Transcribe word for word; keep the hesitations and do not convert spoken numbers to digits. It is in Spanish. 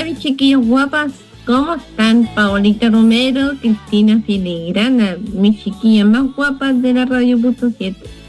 Hola mis chiquillos guapas, ¿cómo están? Paolita Romero, Cristina Filigrana, mis chiquillas más guapas de la radio punto siete.